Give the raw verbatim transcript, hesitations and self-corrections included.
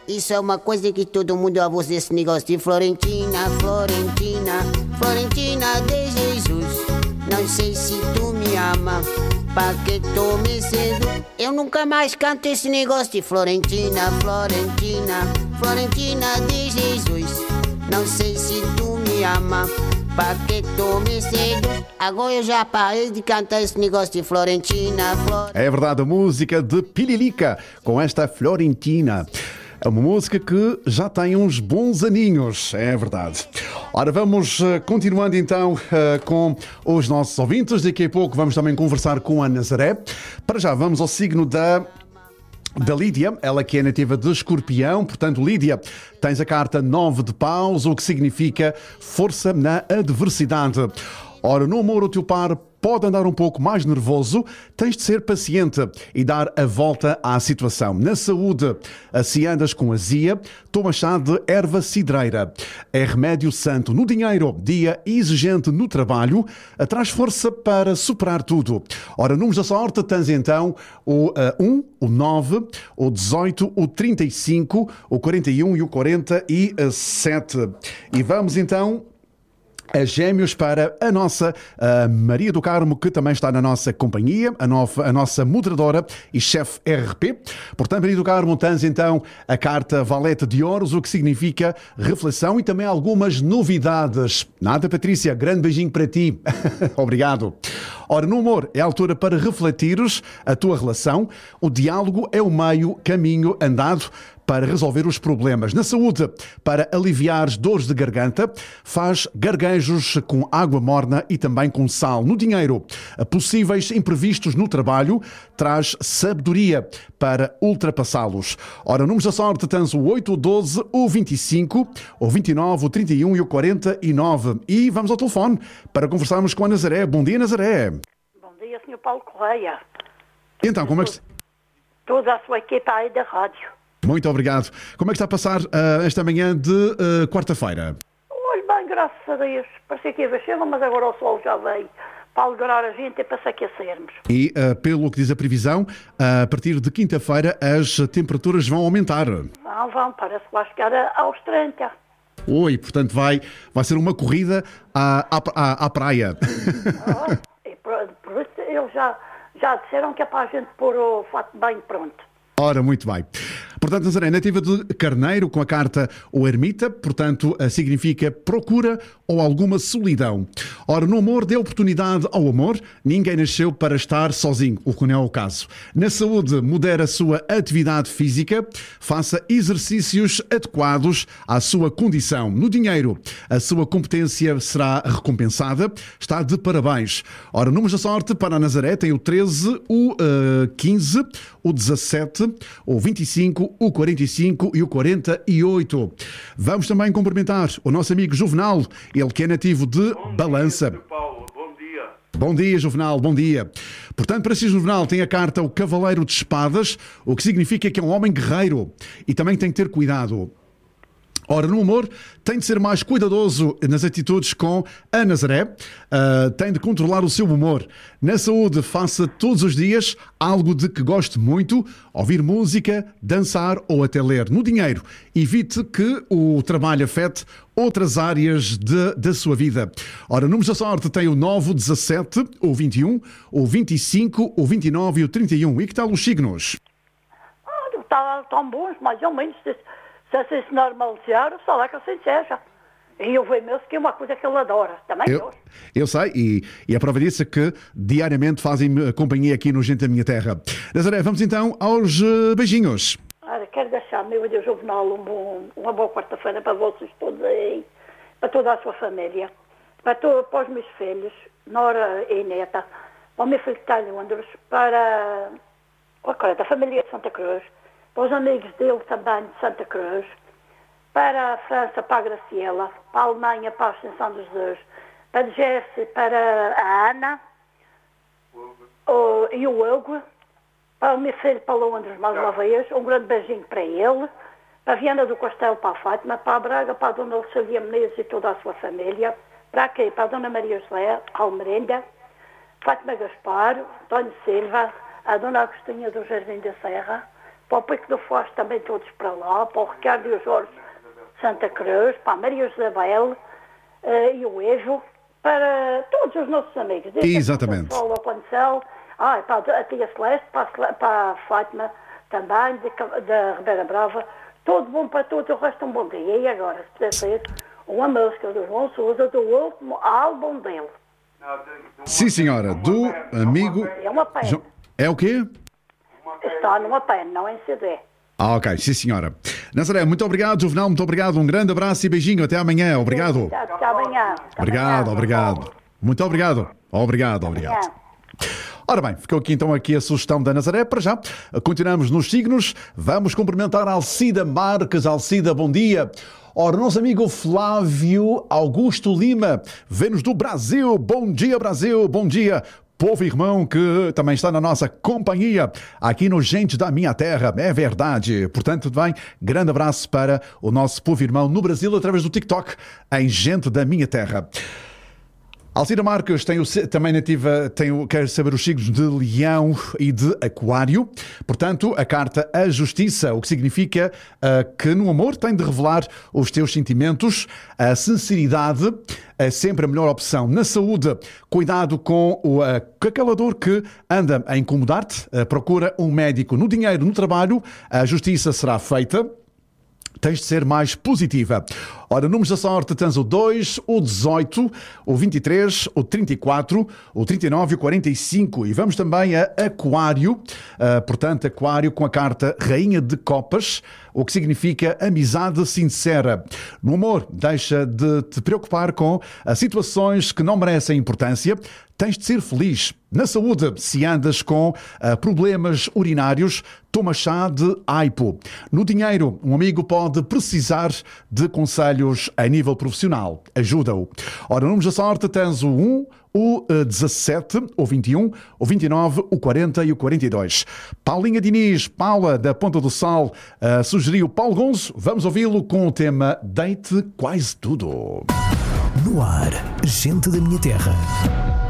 isso é uma coisa que todo mundo ouve esse negócio de Florentina, Florentina, Florentina de Jesus. Não sei se tu me ama, pra que tu me seduz. Eu nunca mais canto esse negócio de Florentina, Florentina, Florentina de Jesus. Não sei se tu me ama, pra que tu me seduz. Agora eu já parei de cantar esse negócio de Florentina, Florentina. É verdade, a música de Pililica com esta Florentina. É uma música que já tem uns bons aninhos, é verdade. Ora, vamos uh, continuando então uh, com os nossos ouvintes. Daqui a pouco vamos também conversar com a Nazaré. Para já vamos ao signo da... da Lídia, ela que é nativa de Escorpião. Portanto, Lídia, tens a carta nove de paus, o que significa força na adversidade. Ora, no amor, o teu par pode andar um pouco mais nervoso, tens de ser paciente e dar a volta à situação. Na saúde, se andas com azia, toma chá de erva cidreira. É remédio santo. No dinheiro, dia exigente no trabalho, traz força para superar tudo. Ora, números da sorte, tens então o uh, um, o nove, o dezoito, o trinta e cinco, o quarenta e um e o quarenta e sete. E vamos então a Gêmeos para a nossa a Maria do Carmo, que também está na nossa companhia, a, nova, a nossa moderadora e chefe R P. Portanto, Maria do Carmo, tens então a carta Valete de Ouros, o que significa reflexão e também algumas novidades. Nada, Patrícia, grande beijinho para ti. Obrigado. Ora, no amor, é a altura para refletires a tua relação. O diálogo é o meio caminho andado para resolver os problemas. Na saúde, para aliviar as dores de garganta, faz garganjos com água morna e também com sal. No dinheiro, possíveis imprevistos no trabalho, traz sabedoria para ultrapassá-los. Ora, números da sorte, tens o oito, o doze, o vinte e cinco, o vinte e nove, o trinta e um e o quarenta e nove. E vamos ao telefone para conversarmos com a Nazaré. Bom dia, Nazaré. Bom dia, senhor Paulo Correia. E então, como é que... Toda a sua equipa aí da rádio. Muito obrigado. Como é que está a passar uh, esta manhã de uh, quarta-feira? Olha bem, graças a Deus. Parecia que ia ver chuva, mas agora o sol já veio para alegrar a gente e para se aquecermos. E, uh, pelo que diz a previsão, uh, a partir de quinta-feira as temperaturas vão aumentar. Vão, vão. Parece que vai chegar a, aos trinta. Oi, portanto vai, vai ser uma corrida à, à, à praia. Ah, e por, por isso eles já, já disseram que é para a gente pôr o fato bem pronto. Ora, muito bem. Portanto, Nazaré, nativa de Carneiro, com a carta o Ermita, portanto, significa procura ou alguma solidão. Ora, no amor, dê oportunidade ao amor. Ninguém nasceu para estar sozinho, o que não é o caso. Na saúde, modera a sua atividade física, faça exercícios adequados à sua condição. No dinheiro, a sua competência será recompensada. Está de parabéns. Ora, números da sorte para a Nazaré tem o treze, o uh, quinze, o dezassete, o vinte e cinco, o quarenta e cinco e o quarenta e oito. Vamos também cumprimentar o nosso amigo Juvenal, ele que é nativo de bom Balança. Dia, Paulo. Bom dia. Bom dia, Juvenal, bom dia. Portanto, para si, Juvenal, tem a carta o Cavaleiro de Espadas, o que significa que é um homem guerreiro e também tem que ter cuidado. Ora, no amor, tem de ser mais cuidadoso nas atitudes com a Nazaré, uh, tem de controlar o seu humor. Na saúde, faça todos os dias algo de que goste muito, ouvir música, dançar ou até ler. No dinheiro, evite que o trabalho afete outras áreas de, da sua vida. Ora, números da sorte tem o nove, o dezassete, o vinte e um, o vinte e cinco, o vinte e nove e o trinta e um. E que tal os signos? Ah, tá, tão bons, mais ou menos. Se assim se normalizar, só lá que assim seja. E eu vejo mesmo que é uma coisa que ele adora. Também eu, gosto. Eu sei, e, e a prova disso é que diariamente fazem companhia aqui no Gente da Minha Terra. Nazaré, vamos então aos uh, beijinhos. Ora, quero deixar, meu Deus Juvenal, um bom, uma boa quarta-feira para vocês todos aí, para toda a sua família, para, to, para os meus filhos, Nora e Neta, para o meu filho que está em Londres, para a família de Santa Cruz, para os amigos dele também de Santa Cruz, para a França, para a Graciela, para a Alemanha, para a Ascensão de Jesus, para a Jesse, para a Ana o, e o Hugo, para o meu filho, para Londres, mais uma vez, um grande beijinho para ele, para a Viana do Castelo, para a Fátima, para a Braga, para a Dona Lucília Menezes e toda a sua família, para aqui, para a Dona Maria José, Almerenda, Fátima Gaspar, António Silva, a Dona Agostinha do Jardim da Serra, para o Pico do Foz também todos para lá, para o Ricardo e o Jorge Santa Cruz, para a Maria Isabel uh, e o Evo, para todos os nossos amigos. Exatamente. Para o Pancel, ah, para a tia Celeste, para a, para a Fátima também, da Ribeira Brava. Tudo bom para todos, o resto um bom dia. E agora, se puder ser uma música do João Sousa, do último álbum dele. Sim, senhora, do amigo... É uma pena. É o quê? Está numa pena, não em C D. Ah, ok, sim, senhora. Nazaré, muito obrigado, Juvenal, muito obrigado. Um grande abraço e beijinho. Até amanhã. Obrigado. Até, até amanhã. Até obrigado, amanhã. obrigado. Muito obrigado. Obrigado, obrigado. Amanhã. Ora bem, ficou aqui então aqui a sugestão da Nazaré. Para já, continuamos nos signos. Vamos cumprimentar a Alcida Marques. Alcida, bom dia. Ora, nosso amigo Flávio Augusto Lima, vê-nos do Brasil. Bom dia, Brasil. Bom dia, povo irmão que também está na nossa companhia aqui no Gente da Minha Terra. É verdade. Portanto, tudo bem? Grande abraço para o nosso povo irmão no Brasil através do TikTok em Gente da Minha Terra. Alcida Marques tem o, também nativa, tem o, quer saber os signos de Leão e de Aquário. Portanto, a carta A Justiça, o que significa uh, que no amor tem de revelar os teus sentimentos. A sinceridade é sempre a melhor opção. Na saúde, cuidado com, o, uh, com aquela dor que anda a incomodar-te. Uh, procura um médico. No dinheiro, no trabalho, a justiça será feita. Tens de ser mais positiva. Ora, números da sorte, tens o dois, o dezoito, o vinte e três, o trinta e quatro, o trinta e nove e o quarenta e cinco. E vamos também a Aquário. Uh, portanto, Aquário com a carta Rainha de Copas, o que significa amizade sincera. No amor, deixa de te preocupar com as situações que não merecem importância. Tens de ser feliz. Na saúde, se andas com uh, problemas urinários, toma chá de aipo. No dinheiro, um amigo pode precisar de conselhos a nível profissional. Ajuda-o. Ora, números da sorte, tens o um, o dezassete, o vinte e um, o vinte e nove, o quarenta e o quarenta e dois. Paulinha Diniz, Paula da Ponta do Sol, uh, sugeriu Paulo Gonzo. Vamos ouvi-lo com o tema Deite Quase Tudo. No ar, Gente da Minha Terra.